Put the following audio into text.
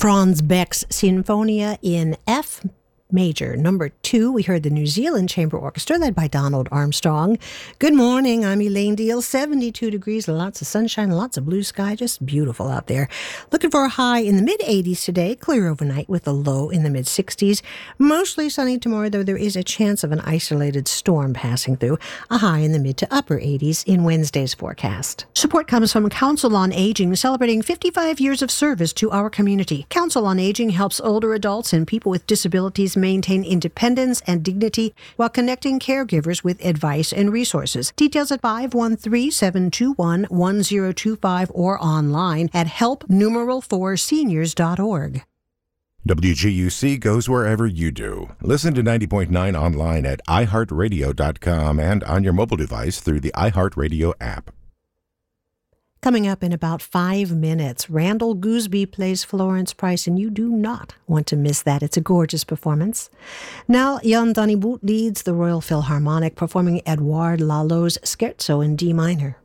Franz Beck's Sinfonia in F Major. Number 2, we heard the New Zealand Chamber Orchestra led by Donald Armstrong. Good morning, I'm Elaine Deal. 72 degrees, lots of sunshine, lots of blue sky, just beautiful out there. Looking for a high in the mid-80s today, clear overnight with a low in the mid-60s. Mostly sunny tomorrow, though there is a chance of an isolated storm passing through. A high in the mid to upper 80s in Wednesday's forecast. Support comes from Council on Aging, celebrating 55 years of service to our community. Council on Aging helps older adults and people with disabilities maintain independence and dignity while connecting caregivers with advice and resources. Details at 513-721-1025 or online at help4seniors.org. WGUC goes wherever you do. Listen to 90.9 online at iHeartRadio.com and on your mobile device through the iHeartRadio app. Coming up in about 5 minutes, Randall Gooseby plays Florence Price, and you do not want to miss that. It's a gorgeous performance. Now, Jan Dannevoet leads the Royal Philharmonic, performing Edouard Lalo's Scherzo in D minor.